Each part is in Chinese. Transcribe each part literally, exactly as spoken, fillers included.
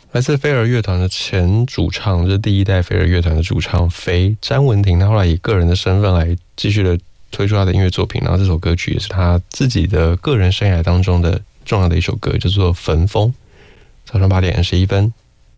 来自飞儿乐团的前主唱，就是第一代飞儿乐团的主唱肥詹文婷，他后来以个人的身份来继续的推出他的音乐作品，然后这首歌曲也是他自己的个人生涯当中的重要的一首歌，叫做《焚风》。早上八点二十一分，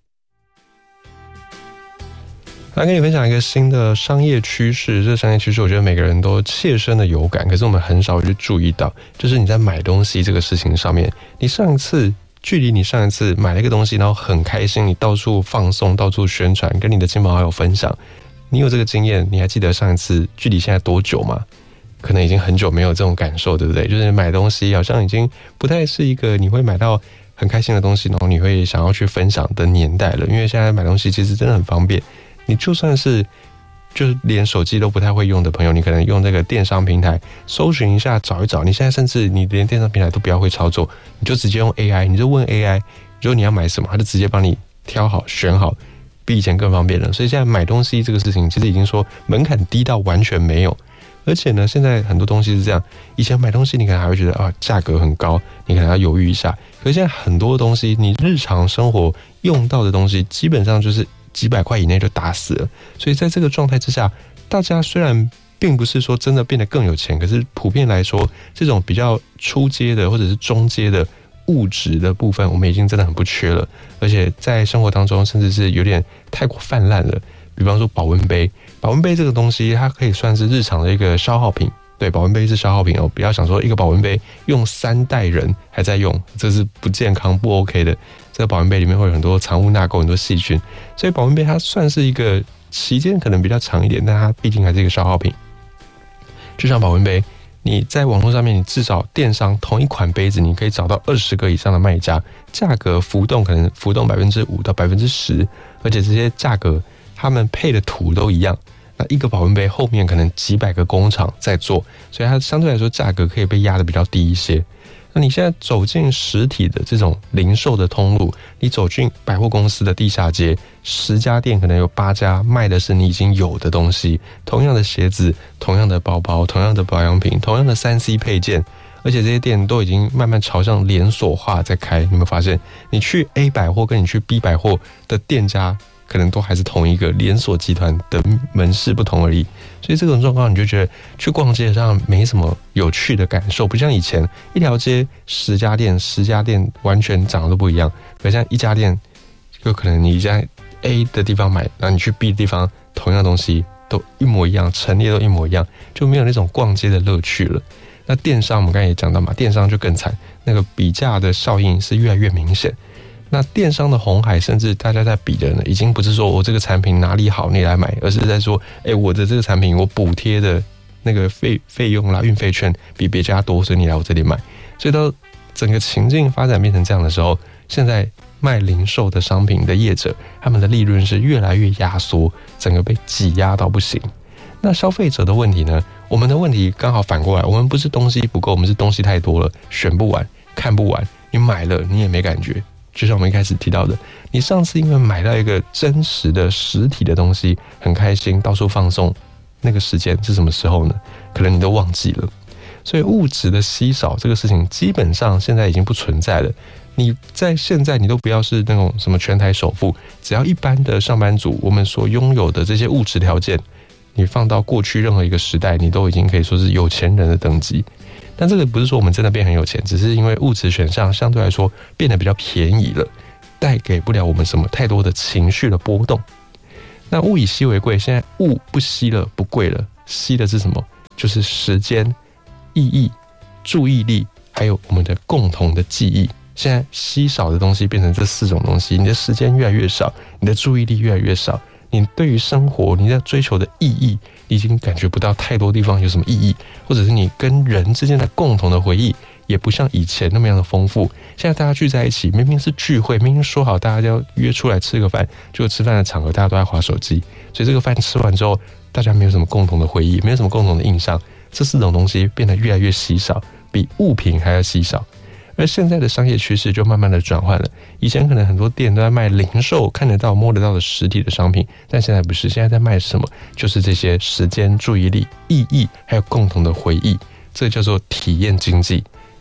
来跟你分享一个新的商业趋势。这个商业趋势，我觉得每个人都切身的有感，可是我们很少去注意到，就是你在买东西这个事情上面，你上一次。距离你上一次买了一个东西，然后很开心，你到处放送、到处宣传，跟你的亲朋好友分享，你有这个经验，你还记得上一次距离现在多久吗？可能已经很久没有这种感受，对不对？就是买东西好像已经不太是一个你会买到很开心的东西，然后你会想要去分享的年代了。因为现在买东西其实真的很方便，你就算是就是连手机都不太会用的朋友，你可能用这个电商平台搜寻一下，找一找。你现在甚至你连电商平台都不要会操作，你就直接用 A I， 你就问 A I， 如果你要买什么，它就直接帮你挑好、选好，比以前更方便了。所以现在买东西这个事情，其实已经说门槛低到完全没有。而且呢，现在很多东西是这样，以前买东西你可能还会觉得啊价格很高，你可能要犹豫一下。可是现在很多东西，你日常生活用到的东西，基本上就是几百块以内就打死了。所以在这个状态之下，大家虽然并不是说真的变得更有钱，可是普遍来说，这种比较初阶的或者是中阶的物质的部分，我们已经真的很不缺了。而且在生活当中，甚至是有点太过泛滥了。比方说保温杯，保温杯这个东西，它可以算是日常的一个消耗品。对，保温杯是消耗品哦，不要想说一个保温杯用三代人还在用，这是不健康不 OK 的。这个保温杯里面会有很多藏污纳垢、很多细菌，所以保温杯它算是一个期间可能比较长一点，但它毕竟还是一个消耗品。就像保温杯，你在网络上面，你至少电商同一款杯子，你可以找到二十个以上的卖家，价格浮动可能浮动百分之五到百分之十，而且这些价格他们配的图都一样。那一个保温杯后面可能几百个工厂在做，所以它相对来说价格可以被压得比较低一些。那你现在走进实体的这种零售的通路，你走进百货公司的地下街，十家店可能有八家卖的是你已经有的东西，同样的鞋子、同样的包包、同样的保养品、同样的 三 C 配件，而且这些店都已经慢慢朝向连锁化在开。你有没有发现，你去 A 百货跟你去 B 百货的店家可能都还是同一个连锁集团的门市不同而已，所以这种状况你就觉得去逛街上没什么有趣的感受，不像以前一条街十家店，十家店完全长得都不一样。可像一家店，有可能你在 A 的地方买，然后你去 B 的地方，同样的东西都一模一样，陈列都一模一样，就没有那种逛街的乐趣了。那电商我们刚才也讲到嘛，电商就更惨，那个比价的效应是越来越明显。那电商的红海，甚至大家在比的呢，已经不是说我这个产品哪里好你来买，而是在说，哎，我的这个产品我补贴的那个费费用啦、运费券比别家多，所以你来我这里买。所以到整个情境发展变成这样的时候，现在卖零售的商品的业者，他们的利润是越来越压缩，整个被挤压到不行。那消费者的问题呢？我们的问题刚好反过来，我们不是东西不够，我们是东西太多了，选不完、看不完，你买了你也没感觉。就像我们一开始提到的，你上次因为买到一个真实的实体的东西，很开心，到处放送，那个时间是什么时候呢？可能你都忘记了。所以物质的稀少这个事情，基本上现在已经不存在了。你在现在，你都不要是那种什么全台首富，只要一般的上班族，我们所拥有的这些物质条件，你放到过去任何一个时代，你都已经可以说是有钱人的等级。但这个不是说我们真的变很有钱，只是因为物质选项相对来说变得比较便宜了，带给不了我们什么太多的情绪的波动。那物以稀为贵，现在物不稀了，不贵了，稀的是什么？就是时间、意义、注意力，还有我们的共同的记忆。现在稀少的东西变成这四种东西，你的时间越来越少，你的注意力越来越少，你对于生活你在追求的意义，你已经感觉不到太多地方有什么意义，或者是你跟人之间的共同的回忆也不像以前那么样的丰富。现在大家聚在一起，明明是聚会，明明说好大家要约出来吃个饭，结果吃饭的场合大家都在滑手机，所以这个饭吃完之后，大家没有什么共同的回忆，没有什么共同的印象，这四种东西变得越来越稀少，比物品还要稀少。而现在的商业趋势就慢慢的转换了，以前可能很多店都在卖零售看得到摸得到的实体的商品，但现在不是，现在在卖什么？就是这些时间、注意力、意义还有共同的回忆，这叫做体验经济。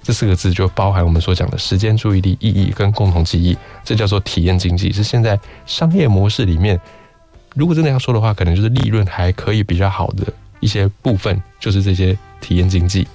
这四个字就包含我们所讲的时间、注意力、意义跟共同记忆，这叫做体验经济，是现在商业模式里面，如果真的要说的话，可能就是利润还可以比较好的一些部分，就是这些体验经济。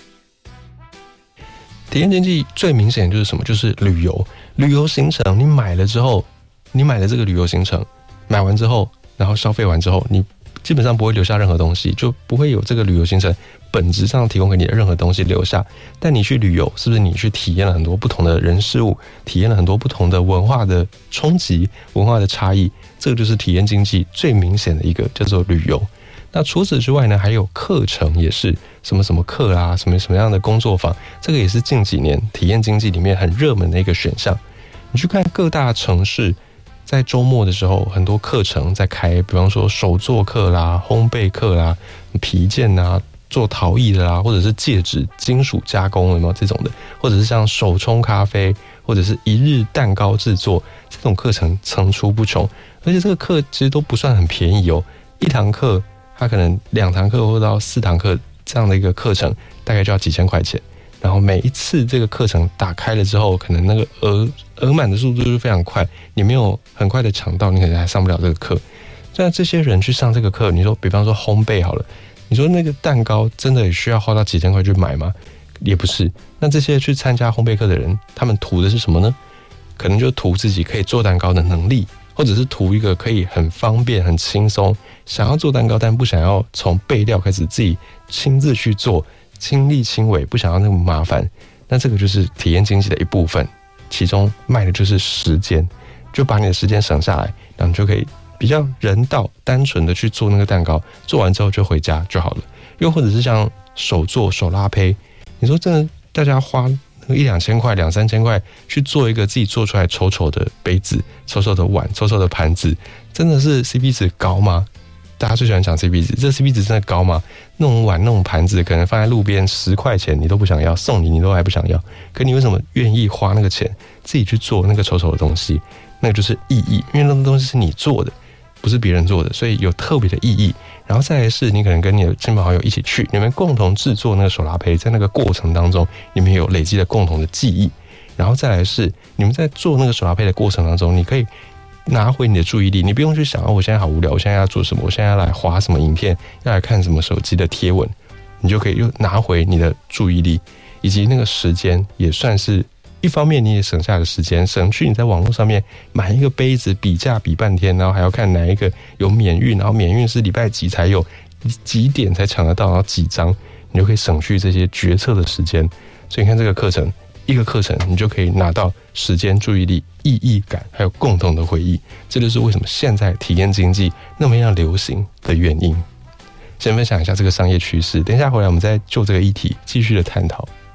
体验经济最明显的就是什么？就是旅游。旅游行程，你买了之后，你买了这个旅游行程，买完之后，然后消费完之后，你基本上不会留下任何东西，就不会有这个旅游行程本质上提供给你的任何东西留下。但你去旅游，是不是你去体验了很多不同的人事物，体验了很多不同的文化的冲击、文化的差异？这个就是体验经济最明显的一个，叫做旅游。那除此之外呢，还有课程，也是什么什么课啦，什么什么样的工作坊，这个也是近几年体验经济里面很热门的一个选项。你去看各大城市，在周末的时候，很多课程在开，比方说手作课啦、烘焙课啦、皮件啊、做陶艺的啦，或者是戒指、金属加工，有没有这种的？或者是像手冲咖啡，或者是一日蛋糕制作，这种课程层出不穷。而且这个课其实都不算很便宜哦，一堂课它可能两堂课或到四堂课这样的一个课程，大概就要几千块钱。然后每一次这个课程打开了之后，可能那个额额满的速度就非常快，你没有很快的抢到，你可能还上不了这个课。那这些人去上这个课，你说比方说烘焙好了，你说那个蛋糕真的也需要花到几千块去买吗？也不是。那这些去参加烘焙课的人，他们图的是什么呢？可能就图自己可以做蛋糕的能力，或者是图一个可以很方便、很轻松，想要做蛋糕，但不想要从备料开始自己亲自去做，亲力亲为，不想要那么麻烦。那这个就是体验经济的一部分，其中卖的就是时间，就把你的时间省下来，然后你就可以比较人道、单纯的去做那个蛋糕，做完之后就回家就好了。又或者是像手做、手拉胚，你说真的，大家花一两千块、两三千块去做一个自己做出来丑丑的杯子、丑丑的碗、丑丑的盘子，真的是 C P 值高吗？大家最喜欢讲 C P 值，这 C P 值真的高吗？那种碗、那种盘子，可能放在路边十块钱你都不想要，送你你都还不想要，可你为什么愿意花那个钱自己去做那个丑丑的东西？那个就是意义，因为那个东西是你做的，不是别人做的，所以有特别的意义。然后再来是你可能跟你的亲朋好友一起去，你们共同制作那个手拉胚，在那个过程当中，你们有累积了共同的记忆。然后再来是你们在做那个手拉胚的过程当中，你可以拿回你的注意力，你不用去想，哦，我现在好无聊，我现在要做什么，我现在要来滑什么影片，要来看什么手机的贴文，你就可以又拿回你的注意力，以及那个时间也算是一方面，你也省下了时间，省去你在网络上面买一个杯子比价比半天，然后还要看哪一个有免运，然后免运是礼拜几才有，几点才抢得到，然后几张，你就可以省去这些决策的时间。所以你看这个课程，一个课程你就可以拿到时间、注意力、意义感，还有共同的回忆。这就是为什么现在体验经济那么样流行的原因。先分享一下这个商业趋势，等一下回来我们再就这个议题继续的探讨。